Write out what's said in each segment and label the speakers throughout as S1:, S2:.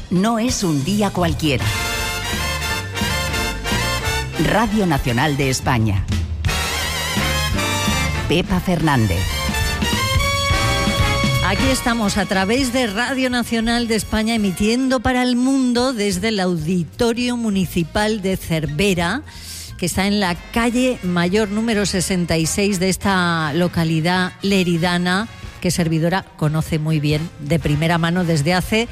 S1: no es un día cualquiera. Radio Nacional de España. Pepa Fernández.
S2: Aquí estamos a través de Radio Nacional de España, emitiendo para el mundo desde el Auditorio Municipal de Cervera, que está en la calle Mayor número 66 de esta localidad leridana, que servidora conoce muy bien de primera mano desde hace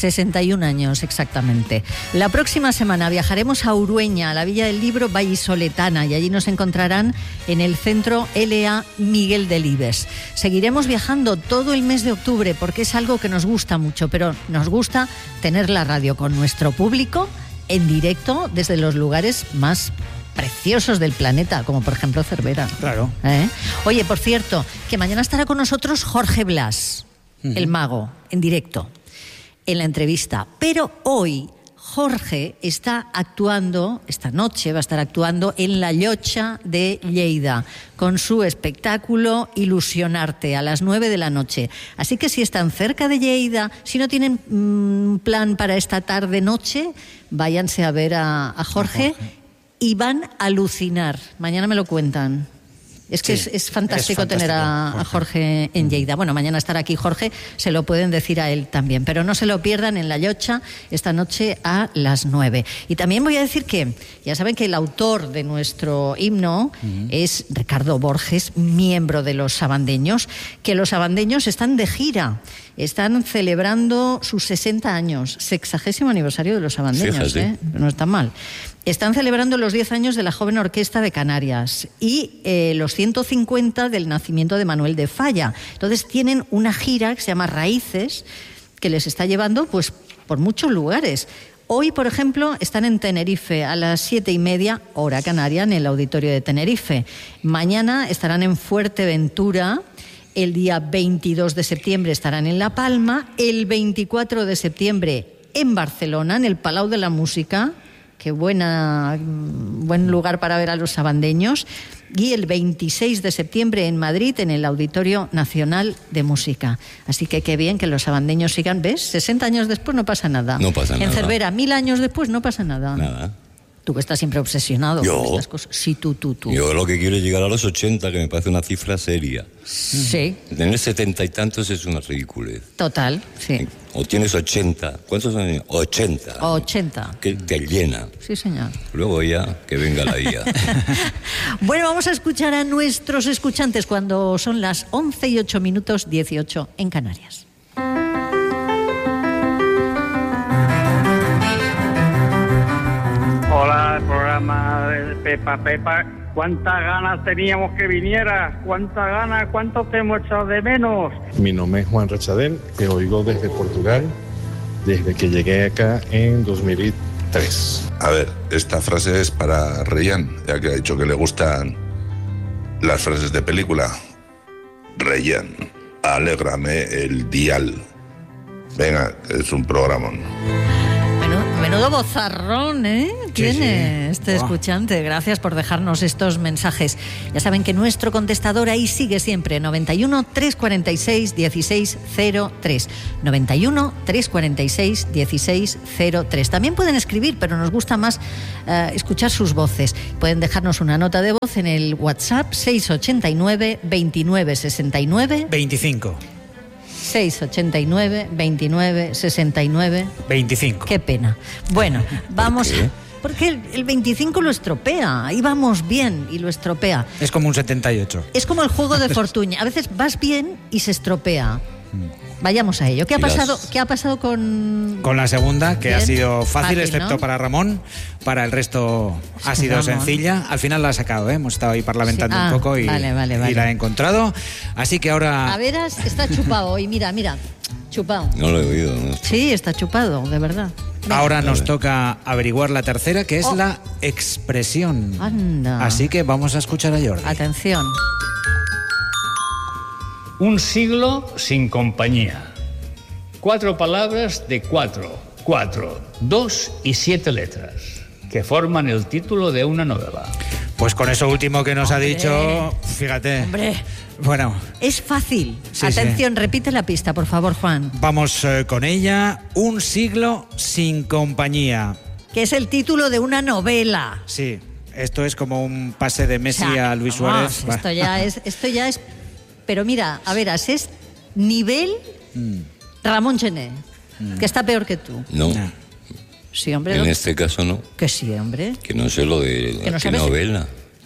S2: 61 años exactamente. La próxima semana viajaremos a Urueña, a la Villa del Libro vallisoletana, y allí nos encontrarán en el Centro L.A. Miguel Delibes. Seguiremos viajando todo el mes de octubre porque es algo que nos gusta mucho, pero nos gusta tener la radio con nuestro público en directo desde los lugares más preciosos del planeta, como por ejemplo Cervera.
S3: Claro.
S2: Oye, por cierto, que mañana estará con nosotros Jorge Blas, el mago, en directo, en la entrevista. Pero hoy Jorge está actuando, esta noche va a estar actuando en la Llotja de Lleida, con su espectáculo Ilusionarte, a las 9 de la noche. Así que si están cerca de Lleida, si no tienen plan para esta tarde-noche, váyanse a ver a Jorge y van a alucinar. Mañana me lo cuentan. Es que sí, es fantástico tener a Jorge en Lleida. Bueno, mañana estará aquí Jorge, se lo pueden decir a él también. Pero no se lo pierdan en la Llotja esta noche a las 9. Y también voy a decir que, ya saben que el autor de nuestro himno es Ricardo Borges, miembro de los Sabandeños, que los Sabandeños están de gira. Están celebrando sus 60 años, 60º aniversario de los Sabandeños, no está mal. Están celebrando los 10 años de la Joven Orquesta de Canarias y los 150 del nacimiento de Manuel de Falla. Entonces tienen una gira que se llama Raíces, que les está llevando pues por muchos lugares. Hoy, por ejemplo, están en Tenerife a las 7:30, hora canaria, en el Auditorio de Tenerife. Mañana estarán en Fuerteventura. El día 22 de septiembre estarán en La Palma. El 24 de septiembre en Barcelona, en el Palau de la Música. Qué buen lugar para ver a los sabandeños. Y el 26 de septiembre en Madrid, en el Auditorio Nacional de Música. Así que qué bien que los sabandeños sigan. ¿Ves? 60 años después no pasa nada.
S4: No pasa nada.
S2: En Cervera, 1000 años después no pasa nada.
S4: Nada.
S2: Tú que estás siempre obsesionado con estas cosas. Sí, tú.
S4: Yo lo que quiero es llegar a los 80, que me parece una cifra seria.
S2: Sí.
S4: Tener 70 y tantos es una ridiculez.
S2: Total, sí.
S4: O tienes 80. ¿Cuántos años? 80.
S2: 80.
S4: Que te llena.
S2: Sí, señor.
S4: Luego ya, que venga la IA.
S2: Bueno, vamos a escuchar a nuestros escuchantes cuando son las 11:08, 18 en Canarias.
S5: Hola, el programa de Pepa. ¿Cuántas ganas teníamos que vinieras? ¿Cuántas ganas? ¿Cuánto te hemos echado de menos?
S6: Mi nombre es Juan Rachadel, te oigo desde Portugal, desde que llegué acá en 2003.
S7: A ver, esta frase es para Reyán, ya que ha dicho que le gustan las frases de película. Reyán, alégrame el dial. Venga, es un programón.
S2: Menudo bozarrón, tiene este escuchante. Gracias por dejarnos estos mensajes. Ya saben que nuestro contestador ahí sigue siempre, 91 346 1603. 91 346 1603. También pueden escribir, pero nos gusta más escuchar sus voces. Pueden dejarnos una nota de voz en el WhatsApp 689 29 69
S3: 25.
S2: 689 29 69
S3: 25.
S2: Qué pena. Bueno, vamos. Porque el 25 lo estropea. Ahí vamos bien y lo estropea.
S3: Es como un 78.
S2: Es como el juego de fortuna. A veces vas bien y se estropea. Vayamos a ello. ¿Qué ha pasado con
S3: la segunda, que ha sido fácil, excepto
S2: ¿no?
S3: para Ramón? Para el resto ha sido
S2: Ramón.
S3: Sencilla. Al final la ha sacado, hemos estado ahí parlamentando un poco y la he encontrado. Así que ahora...
S2: A veras, está chupado hoy. Mira, chupado.
S4: No lo he oído, ¿no?
S2: Sí, está chupado, de verdad. Venga.
S3: Ahora nos toca averiguar la tercera, que es la expresión.
S2: Anda.
S3: Así que vamos a escuchar a Jordi.
S2: Atención.
S8: Un siglo sin compañía. 4 palabras de 4, 2 y 7 letras, que forman el título de una novela.
S3: Pues con eso último que nos ha dicho, fíjate.
S2: Hombre.
S3: Bueno.
S2: Es fácil. Sí, atención, repite la pista, por favor, Juan.
S3: Vamos con ella. Un siglo sin compañía.
S2: Que es el título de una novela.
S3: Sí, esto es como un pase de Messi a Luis Suárez.
S2: Esto ya es... Pero mira, a ver, es nivel Ramón Gené, que está peor que tú.
S4: No.
S2: Sí, hombre.
S4: En este caso no.
S2: Que sí, hombre.
S4: Que no sé lo de qué novela.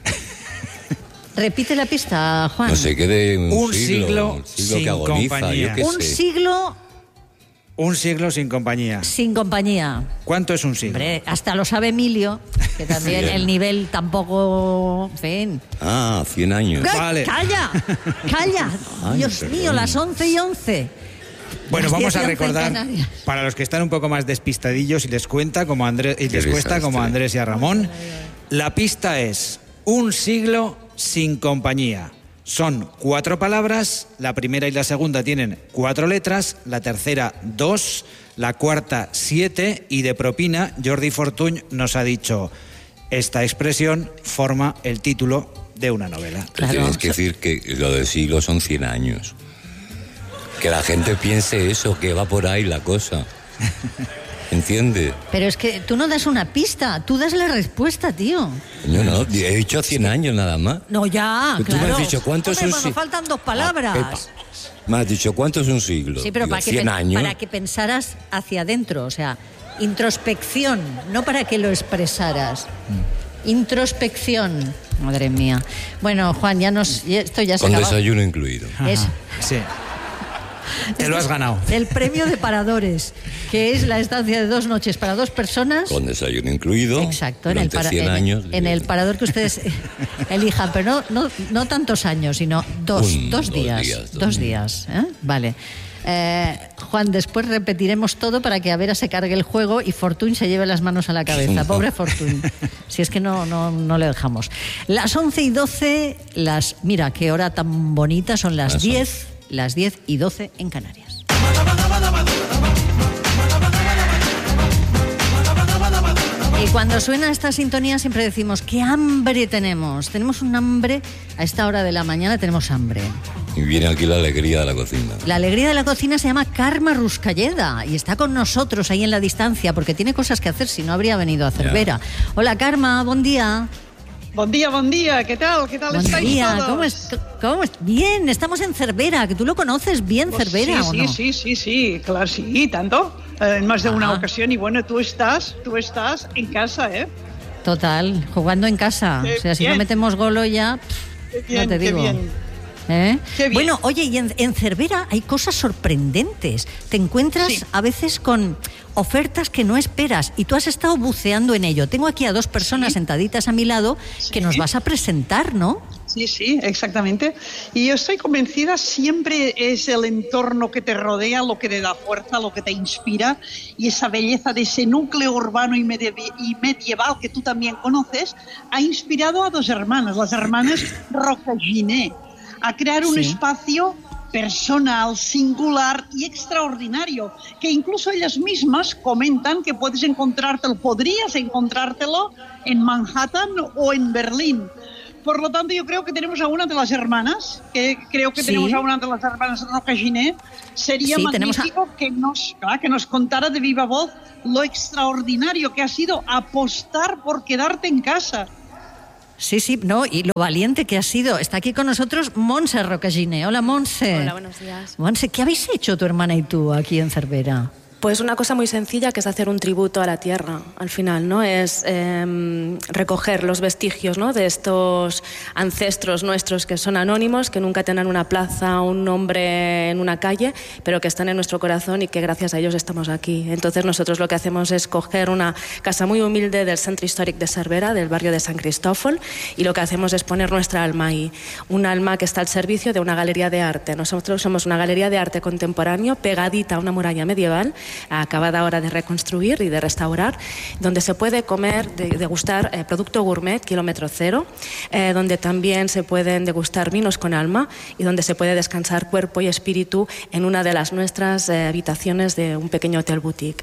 S2: Repite la pista, Juan.
S4: No sé qué de
S3: un siglo sin
S4: que agoniza,
S3: compañía.
S4: Yo qué
S2: Un
S4: sé.
S2: siglo...
S3: Un siglo sin compañía.
S2: Sin compañía.
S3: ¿Cuánto es un siglo?
S2: Hombre, hasta lo sabe Emilio, que también el nivel tampoco... En fin.
S4: 100 años.
S3: Vale.
S2: ¡Calla!
S4: Ay,
S2: Dios
S4: perdón.
S2: mío, las 11:11.
S3: Bueno,
S2: Las
S3: vamos
S2: 10 y
S3: a
S2: 11
S3: recordar,
S2: en Canarias.
S3: para los que están un poco más despistadillos y les cuesta como a Andrés y a Ramón, la pista es un siglo sin compañía. Son 4 palabras, la primera y la segunda tienen 4 letras, la tercera 2, la cuarta 7 y de propina Jordi Fortuny nos ha dicho esta expresión forma el título de una novela.
S4: Claro. Tienes que decir que lo del siglo son 100 años. Que la gente piense eso, que va por ahí la cosa. ¿Entiendes?
S2: Pero es que tú no das una pista, tú das la respuesta, tío.
S4: Yo no, he dicho 100 años nada más.
S2: No, ya,
S4: Tú
S2: claro.
S4: me has dicho, ¿cuánto es un siglo?
S2: Faltan 2 palabras.
S4: Pepa, me has dicho, ¿cuánto es un siglo?
S2: Sí, pero
S4: Digo,
S2: para
S4: 100 años.
S2: para que pensaras hacia adentro, o sea, introspección, no para que lo expresaras. Introspección. Madre mía. Bueno, Juan, esto ya se
S4: Con
S2: acaba.
S4: desayuno incluido.
S3: Sí. Te lo has ganado.
S2: El premio de paradores, que es la estancia de 2 noches para 2 personas.
S4: Con desayuno incluido.
S2: Exacto,
S4: durante 100 años.
S2: En el parador que ustedes elijan, pero no tantos años, sino dos días. 2 días. Vale. Juan, después repetiremos todo para que Vera se cargue el juego y Fortuny se lleve las manos a la cabeza. Pobre Fortuny. Si es que no le dejamos. Las 11:12, mira qué hora tan bonita, son las 10. Las 10:12 en Canarias. Y cuando suena esta sintonía siempre decimos, ¿qué hambre tenemos? Tenemos un hambre, a esta hora de la mañana tenemos hambre.
S4: Y viene aquí la alegría de la cocina.
S2: La alegría de la cocina se llama Carme Ruscalleda y está con nosotros ahí en la distancia porque tiene cosas que hacer, si no habría venido a Cervera. Hola Carme, buen día.
S9: Buen día, ¿qué tal? ¿Qué tal estáis todos?
S2: ¿Cómo es? Bien, estamos en Cervera, que tú lo conoces bien, pues Cervera,
S9: sí,
S2: ¿o no?
S9: Sí, claro, sí, tanto, en más de una ocasión, y bueno, tú estás en casa, ¿eh?
S2: Total, jugando en casa, o sea, si no metemos golo ya, no te digo.
S9: Qué bien.
S2: Bueno, oye, y en Cervera hay cosas sorprendentes. Te encuentras a veces con ofertas que no esperas y tú has estado buceando en ello. Tengo aquí a 2 personas sentaditas a mi lado que nos vas a presentar, ¿no?
S9: Sí, exactamente. Y yo estoy convencida, siempre es el entorno que te rodea lo que te da fuerza, lo que te inspira, y esa belleza de ese núcleo urbano y medieval que tú también conoces ha inspirado a 2 hermanas, las hermanas Rocaginé, a crear un espacio personal, singular y extraordinario, que incluso ellas mismas comentan que podrías encontrártelo en Manhattan o en Berlín. Por lo tanto, yo creo que tenemos a una de las hermanas, Rocaginé. Sería magnífico que nos contara de viva voz lo extraordinario que ha sido apostar por quedarte en casa.
S2: Sí, y lo valiente que ha sido. Está aquí con nosotros Montse Rocaginé. Hola, Montse.
S10: Hola, buenos días.
S2: Montse, ¿qué habéis hecho tu hermana y tú aquí en Cervera?
S10: Pues una cosa muy sencilla, que es hacer un tributo a la tierra, al final, ¿no? Es recoger los vestigios, ¿no?, de estos ancestros nuestros que son anónimos, que nunca tienen una plaza, un nombre en una calle, pero que están en nuestro corazón y que gracias a ellos estamos aquí. Entonces nosotros lo que hacemos es coger una casa muy humilde del Centro Histórico de Cervera, del barrio de San Cristófol, y lo que hacemos es poner nuestra alma ahí, un alma que está al servicio de una galería de arte. Nosotros somos una galería de arte contemporáneo pegadita a una muralla medieval, acabada ahora de reconstruir y de restaurar, donde se puede comer, degustar producto gourmet, kilómetro cero, donde también se pueden degustar vinos con alma y donde se puede descansar cuerpo y espíritu en una de las nuestras habitaciones de un pequeño hotel boutique.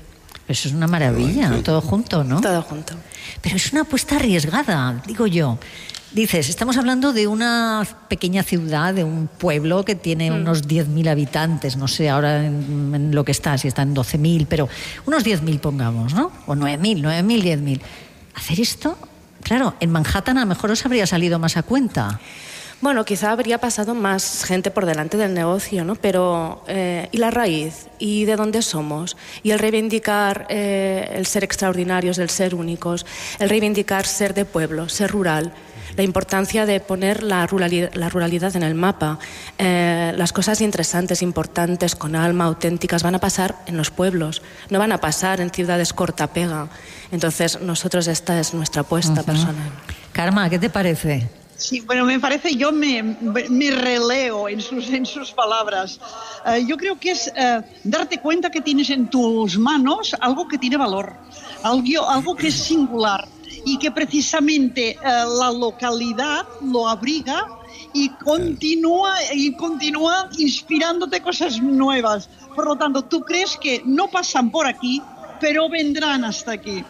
S2: Eso es una maravilla, todo junto, ¿no?
S10: Todo junto.
S2: Pero es una apuesta arriesgada, digo yo. Dices, estamos hablando de una pequeña ciudad, de un pueblo que tiene unos 10.000 habitantes, no sé ahora en lo que está, si está en 12.000, pero unos 10.000 pongamos, ¿no? O 9.000, 10.000. Hacer esto, claro, en Manhattan a lo mejor os habría salido más a cuenta.
S10: Bueno, quizá habría pasado más gente por delante del negocio, ¿no? Pero, ¿y la raíz? ¿Y de dónde somos? Y el reivindicar el ser extraordinarios, el ser únicos, el reivindicar ser de pueblo, ser rural, la importancia de poner la ruralidad en el mapa. Las cosas interesantes, importantes, con alma, auténticas, van a pasar en los pueblos, no van a pasar en ciudades corta-pega. Entonces, nosotros, esta es nuestra apuesta personal.
S2: Karma, ¿qué te parece?
S9: Sí, bueno, me parece, yo me releo en sus palabras. Yo creo que es darte cuenta que tienes en tus manos algo que tiene valor, algo que es singular y que precisamente la localidad lo abriga y continúa inspirándote cosas nuevas. Por lo tanto, tú crees que no pasan por aquí, pero vendrán hasta aquí.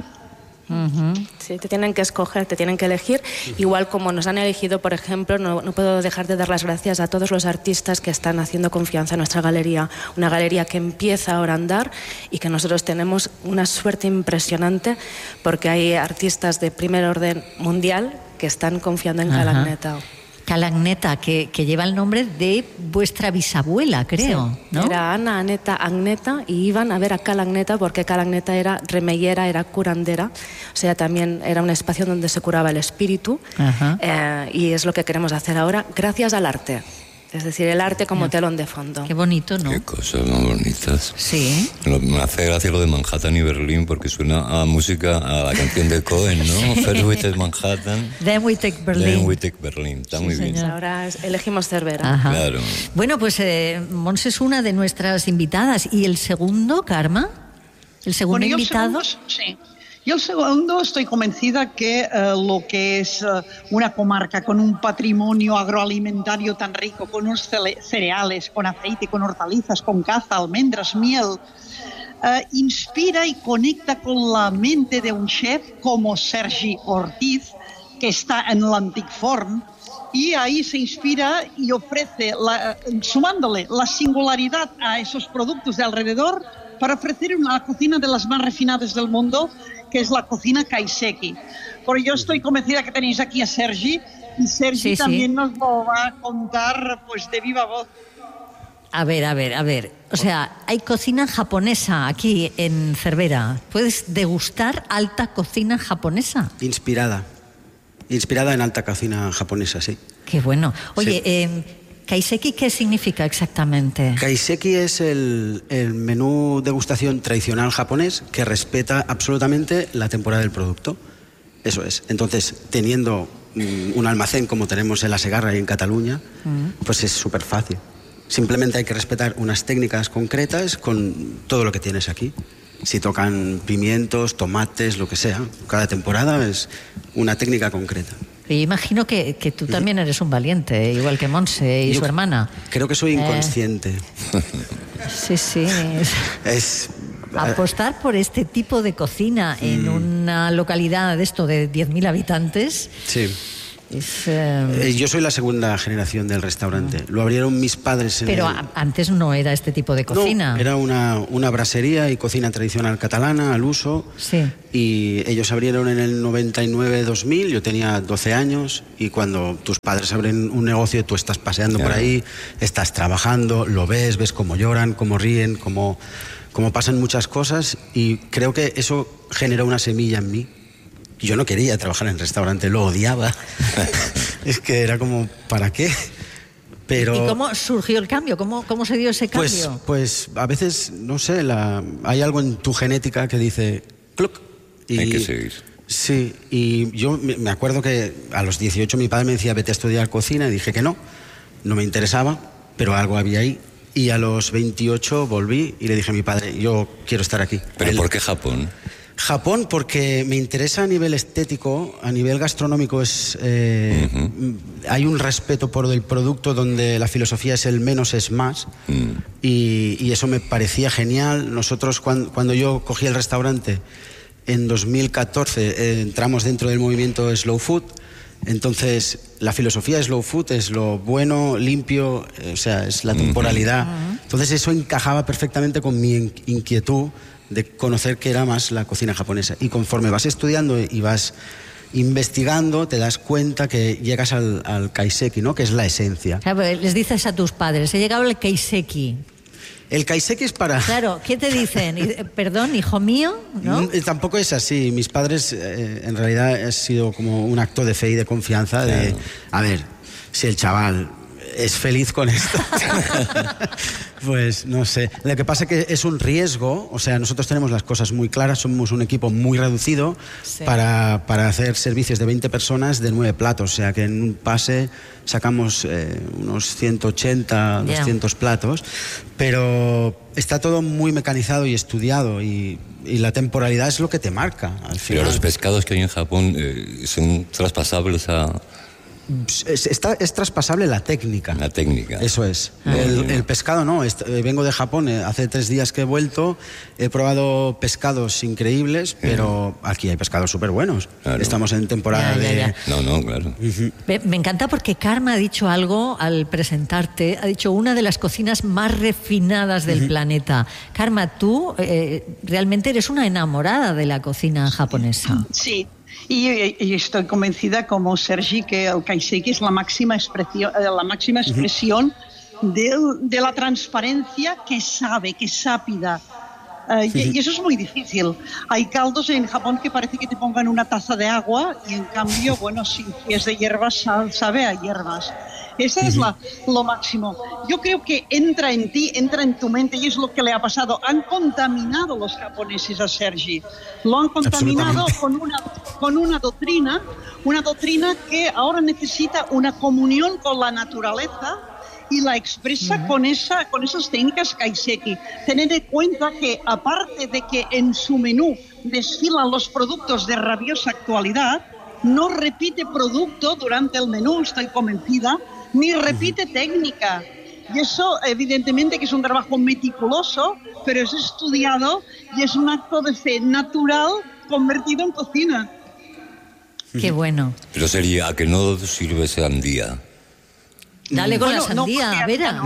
S10: Sí, te tienen que escoger, te tienen que elegir, igual como nos han elegido, por ejemplo, no puedo dejar de dar las gracias a todos los artistas que están haciendo confianza en nuestra galería, una galería que empieza ahora a andar y que nosotros tenemos una suerte impresionante porque hay artistas de primer orden mundial que están confiando en Calagneta.
S2: Calagneta, que lleva el nombre de vuestra bisabuela, creo,
S10: sí,
S2: ¿no?
S10: Era Ana, Aneta, Agneta, y iban a ver a Calagneta porque Calagneta era remeyera, era curandera, o sea, también era un espacio donde se curaba el espíritu, y es lo que queremos hacer ahora, gracias al arte. Es decir, el arte como telón de fondo.
S2: Qué bonito, ¿no?
S4: Qué cosas más bonitas.
S2: Sí.
S4: Me hace gracia lo de Manhattan y Berlín porque suena a música, a la canción de Cohen, ¿no? First we take Manhattan,
S2: then we take Berlin.
S4: Then we take Berlin. Está muy bien.
S10: Ahora elegimos Cervera.
S4: Claro.
S2: Bueno, pues Mons es una de nuestras invitadas. ¿Y el segundo, Karma? ¿El segundo invitado?
S9: Sí. Y el segundo, estoy convencida que lo que es una comarca con un patrimonio agroalimentario tan rico, con unos cereales, con aceite, con hortalizas, con caza, almendras, miel, inspira y conecta con la mente de un chef como Sergi Ortiz, que está en l'Antic Forn, y ahí se inspira y ofrece, sumándole la singularidad a esos productos de alrededor, para ofrecer una cocina de las más refinadas del mundo, que es la cocina kaiseki. Porque yo estoy convencida que tenéis aquí a Sergi, y Sergi también nos lo va a contar pues de viva voz.
S2: A ver. O sea, hay cocina japonesa aquí en Cervera. ¿Puedes degustar alta cocina japonesa?
S11: Inspirada en alta cocina japonesa, sí.
S2: Qué bueno. Oye,
S11: sí.
S2: ¿Kaiseki qué significa exactamente?
S11: Kaiseki es el menú degustación tradicional japonés que respeta absolutamente la temporada del producto. Eso es. Entonces, teniendo un almacén como tenemos en La Segarra y en Cataluña, pues es súper fácil. Simplemente hay que respetar unas técnicas concretas con todo lo que tienes aquí. Si tocan pimientos, tomates, lo que sea, cada temporada es una técnica concreta.
S2: Yo imagino que tú también eres un valiente, igual que Monse y su hermana.
S11: Creo que soy inconsciente.
S2: Sí.
S11: Es
S2: apostar por este tipo de cocina en una localidad de 10.000 habitantes.
S11: Sí. Yo soy la segunda generación del restaurante. Lo abrieron mis padres.
S2: Pero antes no era este tipo de cocina.
S11: No, era una brasería y cocina tradicional catalana al uso.
S2: Sí.
S11: Y ellos abrieron en el 99-2000, yo tenía 12 años, y cuando tus padres abren un negocio, tú estás paseando por ahí, estás trabajando, lo ves cómo lloran, cómo ríen, cómo pasan muchas cosas, y creo que eso generó una semilla en mí. Yo no quería trabajar en restaurante, lo odiaba. Es que era como, ¿para qué? Pero,
S2: ¿y cómo surgió el cambio? ¿Cómo se dio ese cambio?
S11: Pues a veces, no sé, hay algo en tu genética que dice ¡cluc!
S4: Hay que seguir.
S11: Sí, y yo me acuerdo que a los 18 mi padre me decía vete a estudiar cocina, y dije que no me interesaba, pero algo había ahí. Y a los 28 volví y le dije a mi padre, yo quiero estar aquí.
S4: ¿Pero por qué Japón?
S11: Japón, porque me interesa a nivel estético, a nivel gastronómico, hay un respeto por el producto donde la filosofía es el menos es más, y eso me parecía genial. Nosotros, cuando yo cogí el restaurante en 2014, entramos dentro del movimiento Slow Food. Entonces, la filosofía Slow Food es lo bueno, limpio, o sea, es la temporalidad. Entonces, eso encajaba perfectamente con mi inquietud de conocer qué era más la cocina japonesa. Y conforme vas estudiando y vas investigando, te das cuenta que llegas al kaiseki, ¿no? Que es la esencia.
S2: Claro, les dices a tus padres, he llegado al kaiseki.
S11: El kaiseki es para...
S2: Claro, ¿qué te dicen? Perdón, hijo mío, ¿no?
S11: Tampoco es así. Mis padres, en realidad, ha sido como un acto de fe y de confianza, claro. De, a ver, si el chaval es feliz con esto, pues no sé. Lo que pasa es que es un riesgo, o sea, nosotros tenemos las cosas muy claras, somos un equipo muy reducido, sí, para hacer servicios de 20 personas de 9 platos, o sea que en un pase sacamos unos 180, 200 platos, pero está todo muy mecanizado y estudiado, y la temporalidad es lo que te marca al final.
S4: Pero los pescados que hay en Japón son traspasables a...
S11: Es traspasable la técnica.
S4: La técnica.
S11: Eso es. El pescado no. Vengo de Japón, hace 3 días que he vuelto, he probado pescados increíbles, pero aquí hay pescados súper buenos. Claro. Estamos en temporada de...
S4: No, claro.
S2: Me encanta porque Karma ha dicho algo al presentarte, ha dicho una de las cocinas más refinadas del planeta. Karma, tú realmente eres una enamorada de la cocina japonesa.
S9: Sí. Y estoy convencida, como Sergi, que el kaiseki es la máxima expresión de la transparencia que sabe, que es sápida. Y eso es muy difícil. Hay caldos en Japón que parece que te pongan una taza de agua y en cambio, bueno, si es de hierbas, sabe a hierbas. Esa es lo máximo. Yo creo que entra en ti, entra en tu mente, y es lo que le ha pasado. Han contaminado los japoneses a Sergi. Lo han contaminado con una doctrina que ahora necesita una comunión con la naturaleza, y la expresa con esas técnicas kaiseki. Tened en cuenta que, aparte de que en su menú desfilan los productos de rabiosa actualidad, no repite producto durante el menú, estoy convencida, ni repite técnica. Y eso, evidentemente, que es un trabajo meticuloso, pero es estudiado y es un acto de fe natural convertido en cocina.
S2: Qué bueno.
S4: Pero sería, ¿a que no sirve sandía?
S2: Dale con la sandía, Vera.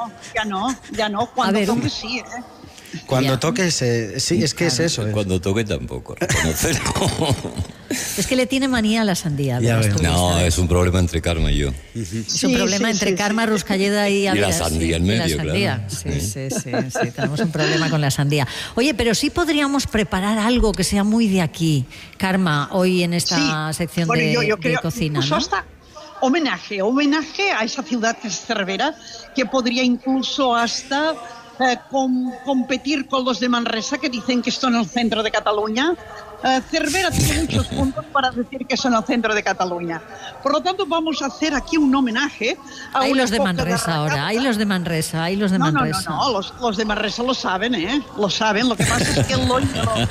S9: Ya no. Cuando toque sí,
S11: Cuando toque, sí, es que es eso.
S4: Cuando toque tampoco, reconocerlo.
S2: Es que le tiene manía a la sandía.
S4: No, es un problema entre Karma y yo.
S2: Es un problema entre Karma, Ruscalleda y Ávila.
S4: Y la sandía en medio,
S2: claro. Sí, tenemos un problema con la sandía. Oye, pero sí podríamos preparar algo que sea muy de aquí, Karma, hoy en esta sección de cocina, ¿no?
S9: Hasta homenaje a esa ciudad que es Cervera, que podría incluso hasta competir con los de Manresa, que dicen que están en el centro de Cataluña. Cervera tiene muchos puntos para decir que son el centro de Cataluña. Por lo tanto, vamos a hacer aquí un homenaje a
S2: los de Manresa ahora, hay los de Manresa.
S9: No, los de Manresa lo saben, Lo saben, lo que pasa es que no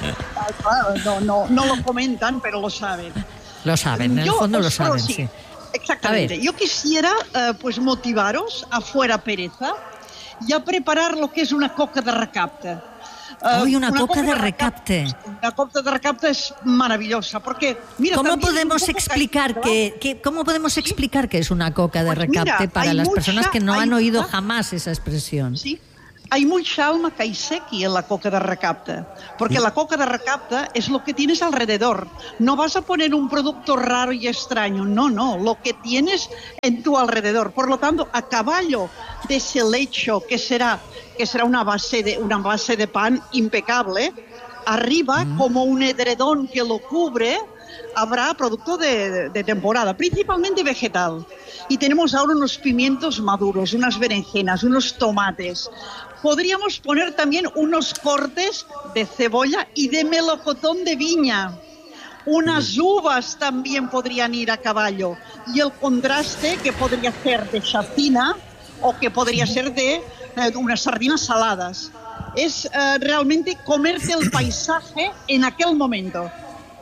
S9: lo comentan, pero lo saben.
S2: Lo saben, en el fondo lo saben, sí.
S9: Exactamente. Yo quisiera pues motivaros a fuera pereza y a preparar lo que es una coca de recapte.
S2: Una coca de recapte.
S9: La coca de recapte es maravillosa porque, mira,
S2: ¿Cómo podemos explicar qué es una coca de recapte para las personas que no han oído jamás esa expresión?
S9: Sí. Hay mucha alma kaiseki en la coca de recapte, porque la coca de recapte es lo que tienes alrededor. No vas a poner un producto raro y extraño, no, lo que tienes en tu alrededor. Por lo tanto, a caballo de ese lecho que será una base de pan impecable, arriba, como un edredón que lo cubre, habrá producto de temporada, principalmente vegetal. Y tenemos ahora unos pimientos maduros, unas berenjenas, unos tomates. Podríamos poner también unos cortes de cebolla y de melocotón de viña. Unas uvas también podrían ir a caballo. Y el contraste, que podría ser de chacina o que podría ser de unas sardinas saladas. es realmente comerte el paisaje en aquel momento.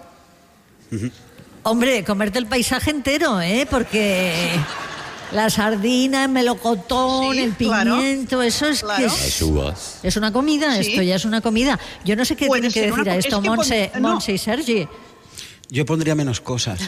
S2: Hombre, comerte el paisaje entero, porque la sardina, el melocotón, el pimiento, eso es que
S4: Las uvas.
S2: es una comida, esto ya es una comida. Yo no sé qué tienen que decir a esto, Montse y Sergi.
S11: Yo pondría menos cosas.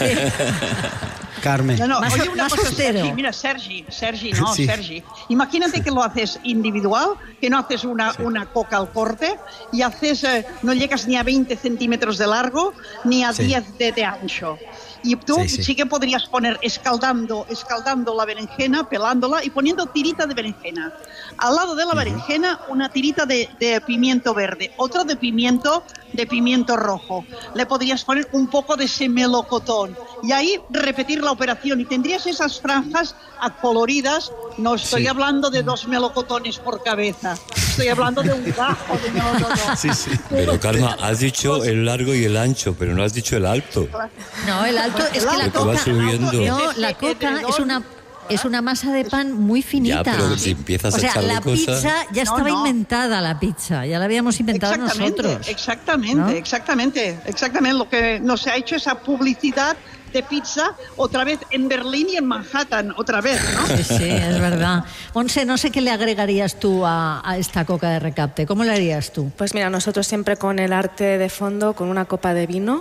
S11: Carmen.
S9: No,
S2: Más,
S9: oye, una
S2: más
S9: cosa,
S2: austero.
S9: Sergi, mira, Sergi,
S11: Sí.
S9: Sergi. Imagínate que lo haces individual, que no haces una coca al corte y haces, no llegas ni a 20 centímetros de largo, ni a 10 de ancho. Y tú sí que podrías poner escaldando la berenjena, pelándola y poniendo tirita de berenjena. Al lado de la berenjena, una tirita de pimiento verde, otra de pimiento rojo. Le podrías poner un poco de ese melocotón y ahí repetir la operación y tendrías esas franjas coloridas. No estoy hablando de 2 melocotones por cabeza, estoy hablando de un gajo de melocotón.
S11: Sí.
S4: Pero Karma, has dicho el largo y el ancho, pero no has dicho el alto.
S2: No, el alto es que la
S4: que va
S2: coca,
S4: subiendo.
S2: no, la coca es una masa de pan muy finita.
S4: Ya, pero si empiezas a echarle
S2: la
S4: cosas...
S2: pizza ya estaba inventada, la pizza, ya la habíamos inventado nosotros.
S9: Exactamente. Lo que nos ha hecho esa publicidad de pizza otra vez en Berlín y en Manhattan, otra vez, ¿no?
S2: Sí, es verdad. Montse, no sé qué le agregarías tú a esta coca de recapte. ¿Cómo le harías tú?
S10: Pues mira, nosotros siempre con el arte de fondo, con una copa de vino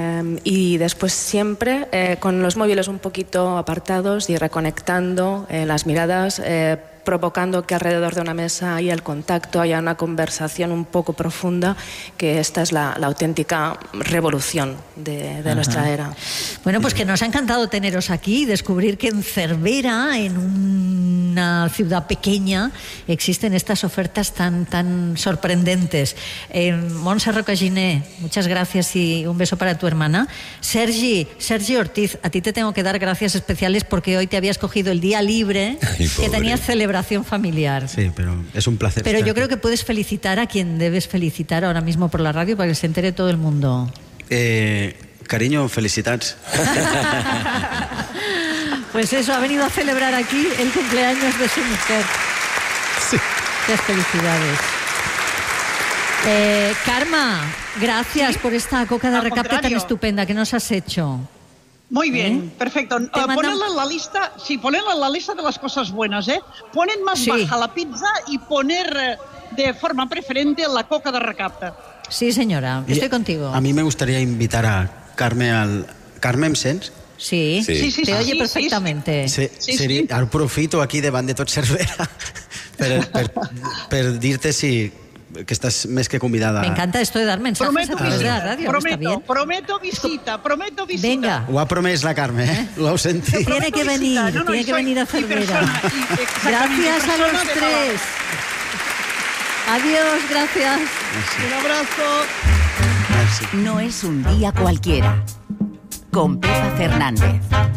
S10: y después siempre con los móviles un poquito apartados y reconectando las miradas, provocando que alrededor de una mesa haya el contacto, haya una conversación un poco profunda, que esta es la auténtica revolución de nuestra era.
S2: Bueno, pues que nos ha encantado teneros aquí y descubrir que en Cervera, en una ciudad pequeña, existen estas ofertas tan sorprendentes. Montse Rocaginé, muchas gracias y un beso para tu hermana. Sergi Ortiz, a ti te tengo que dar gracias especiales porque hoy te habías cogido el día libre.
S4: Ay,
S2: que tenías celebración familiar.
S11: Sí, pero es un placer.
S2: Pero
S11: estar
S2: yo creo
S11: aquí.
S2: que puedes felicitar a quien debes felicitar ahora mismo por la radio para que se entere todo el mundo.
S11: Cariño, felicitats.
S2: Pues eso, ha venido a celebrar aquí el cumpleaños de su mujer.
S11: Sí.
S2: Muchas felicidades. Karma, gracias por esta coca de recapte tan
S9: contrario.
S2: estupenda que nos has hecho.
S9: Muy bien, perfecto. Ponerla en la lista, ponerla en la lista de las cosas buenas, Poner más baja la pizza y poner de forma preferente la coca de recapte.
S2: Sí, señora, estoy contigo.
S11: A mí me gustaría invitar a Carmen Carmen, em sents?
S2: Sí, te oye perfectamente.
S11: Aprofito aquí davant de tot Cervera per dir-te que estàs més que convidada.
S2: Me encanta esto de dar mensajes a través de la radio.
S9: Prometo visita.
S2: Venga.
S11: Ho ha promès la Carme, Ho heu sentit?
S2: Tiene que venir a Cervera. Gracias a los tres. Adiós, gracias.
S9: Un abrazo.
S1: No es un día cualquiera. Con Pepa Fernández.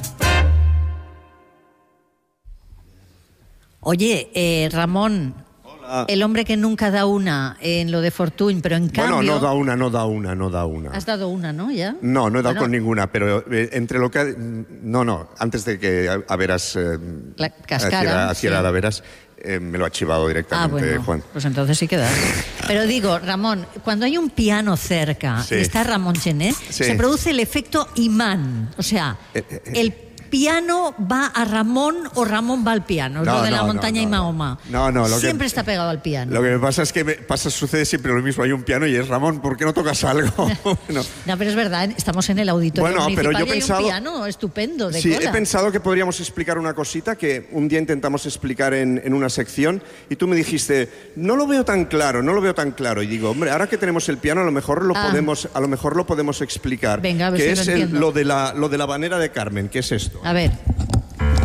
S2: Oye, Ramón, el hombre que nunca da una en lo de Fortuny, pero en cambio...
S12: Bueno, no da una.
S2: Has dado una, ¿no? ¿Ya?
S12: No he dado con ninguna, pero entre lo que... No, antes de que Averas...
S2: La cascara.
S12: Hiciera la Averas, me lo ha chivado directamente, Juan.
S2: Pues entonces sí que das. Pero digo, Ramón, cuando hay un piano cerca y está Ramón Gené, se produce el efecto imán. O sea, el piano va a Ramón o Ramón va al piano. Lo de la montaña y Mahoma. Siempre está pegado al piano.
S12: Lo que me pasa es que sucede siempre lo mismo. Hay un piano y es Ramón, ¿por qué no tocas algo?
S2: No, pero es verdad, estamos en el auditorio municipal
S12: pero yo
S2: y hay un piano estupendo de cola.
S12: He pensado que podríamos explicar una cosita que un día intentamos explicar en una sección y tú me dijiste, no lo veo tan claro. Y digo, hombre, ahora que tenemos el piano a lo mejor lo podemos explicar.
S2: Venga, a ver
S12: que
S2: si
S12: es
S2: lo entiendo.
S12: lo de la habanera de Carmen, ¿qué es esto?
S2: A ver.